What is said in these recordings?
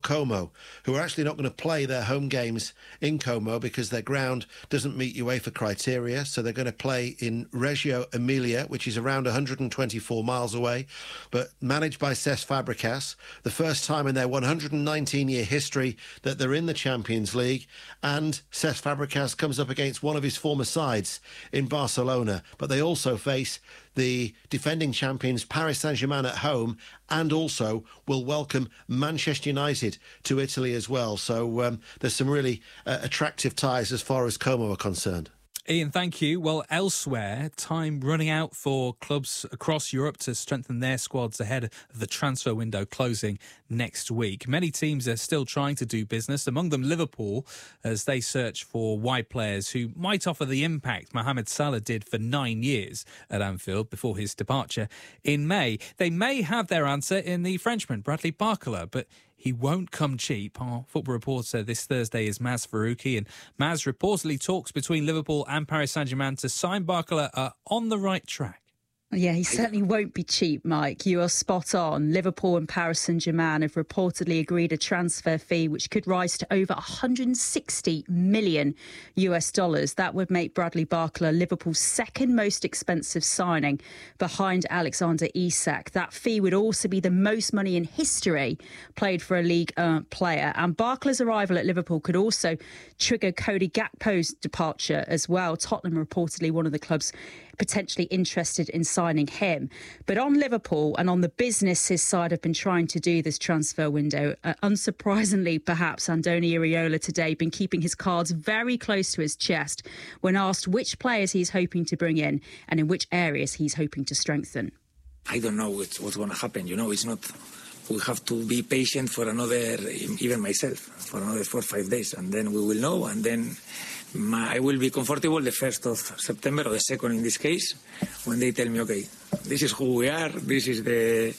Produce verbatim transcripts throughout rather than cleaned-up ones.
Como, who are actually not going to play their home games in Como because their ground doesn't meet UEFA criteria. So they're going to play in Reggio Emilia, which is around one hundred twenty-four miles away, but managed by Cesc Fabregas. The first time in their one hundred nineteen-year history that they're in the Champions League. And Cesc Fabregas comes up against one of his former sides in Barcelona. But they also face the defending champions Paris Saint-Germain at home, and also will welcome Manchester United to Italy as well. So um, there's some really uh, attractive ties as far as Como are concerned. Ian, thank you. Well, elsewhere, time running out for clubs across Europe to strengthen their squads ahead of the transfer window closing next week. Many teams are still trying to do business, among them Liverpool, as they search for wide players who might offer the impact Mohamed Salah did for nine years at Anfield before his departure in May. They may have their answer in the Frenchman, Bradley Barcola, but he won't come cheap. Our football reporter this Thursday is Maz Faruqi, and Maz, reportedly talks between Liverpool and Paris Saint-Germain to sign Barcola are on the right track. Yeah, he certainly won't be cheap, Mike. You are spot on. Liverpool and Paris Saint-Germain have reportedly agreed a transfer fee which could rise to over one hundred sixty million US dollars. That would make Bradley Barcola Liverpool's second most expensive signing behind Alexander Isak. That fee would also be the most money in history paid for a Ligue one player. And Barcola's arrival at Liverpool could also trigger Cody Gakpo's departure as well. Tottenham reportedly one of the clubs potentially interested in signing him. But on Liverpool and on the business side have been trying to do this transfer window. Uh, unsurprisingly, perhaps, Andoni Iraola today been keeping his cards very close to his chest when asked which players he's hoping to bring in and in which areas he's hoping to strengthen. I don't know what's, what's going to happen. You know, it's not... We have to be patient for another, even myself, for another four or five days, and then we will know, and then my, I will be comfortable the first of September, or the second in this case, when they tell me, okay, this is who we are, this is the,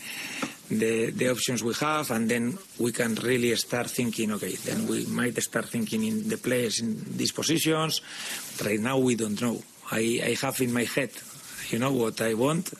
the, the options we have, and then we can really start thinking, okay, then we might start thinking in the players in these positions. Right now we don't know. I, I have in my head, you know what I want.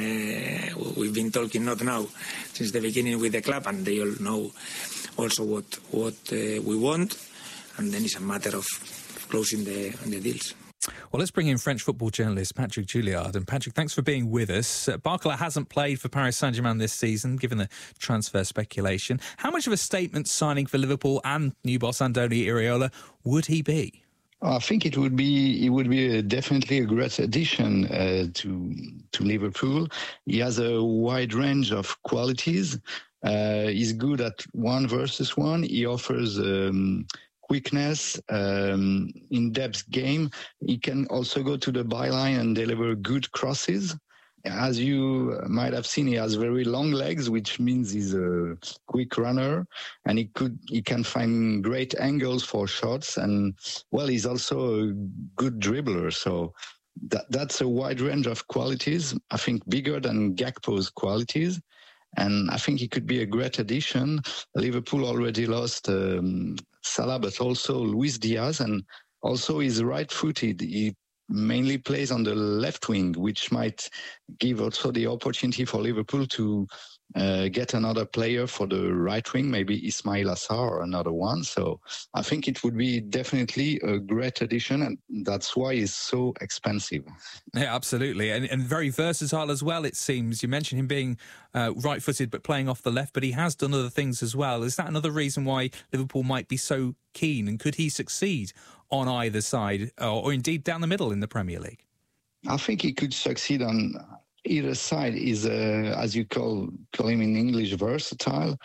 Uh, we've been talking not now, since the beginning with the club, and they all know also what what uh, we want, and then it's a matter of closing the the deals. Well, let's bring in French football journalist Patrick Juillard. And Patrick, thanks for being with us. Uh, Barcola hasn't played for Paris Saint-Germain this season, given the transfer speculation. How much of a statement signing for Liverpool and new boss Andoni Iraola would he be? I think it would be it would be a, definitely a great addition uh, to to Liverpool. He has a wide range of qualities. Uh, he's good at one versus one. He offers um, quickness, um, in-depth game. He can also go to the byline and deliver good crosses. As you might have seen, he has very long legs, which means he's a quick runner, and he could he can find great angles for shots. And well, he's also a good dribbler. So that that's a wide range of qualities. I think bigger than Gakpo's qualities, and I think he could be a great addition. Liverpool already lost um, Salah, but also Luis Diaz, and also he's right-footed. He mainly plays on the left wing, which might give also the opportunity for Liverpool to uh, get another player for the right wing, maybe Ismail Assar or another one. So I think it would be definitely a great addition, and that's why it's so expensive. Yeah, absolutely. And, and very versatile as well, it seems. You mentioned him being uh, right-footed but playing off the left, but he has done other things as well. Is that another reason why Liverpool might be so keen, and could he succeed on either side, or, or indeed down the middle in the Premier League? I think he could succeed on either side. Is uh, as you call call him in English, versatile.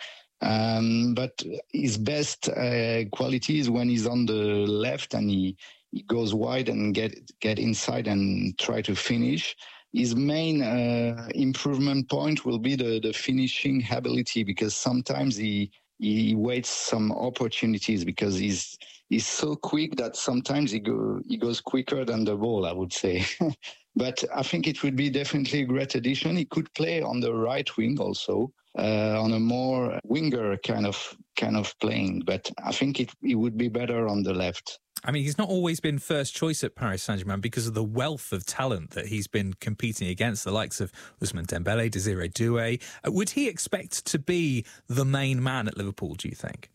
Um, but his best uh, quality is when he's on the left and he, he goes wide and get get inside and try to finish. His main uh, improvement point will be the, the finishing ability, because sometimes he he waits some opportunities because he's he's so quick that sometimes he go he goes quicker than the ball, I would say. But I think it would be definitely a great addition. He could play on the right wing also, uh, on a more winger kind of kind of playing. But I think it, it would be better on the left. I mean, he's not always been first choice at Paris Saint-Germain because of the wealth of talent that he's been competing against, the likes of Ousmane Dembele, Desiré Doué. Uh, would he expect to be the main man at Liverpool, do you think?